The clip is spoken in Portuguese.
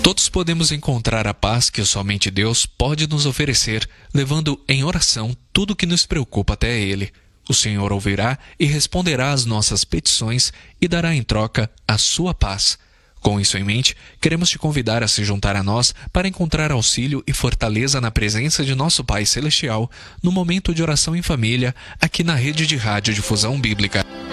Todos podemos encontrar a paz que somente Deus pode nos oferecer, levando em oração tudo que nos preocupa até Ele. O Senhor ouvirá e responderá às nossas petições e dará em troca a sua paz. Com isso em mente, queremos te convidar a se juntar a nós para encontrar auxílio e fortaleza na presença de nosso Pai Celestial no momento de oração em família aqui na Rede de Rádio Difusão Bíblica.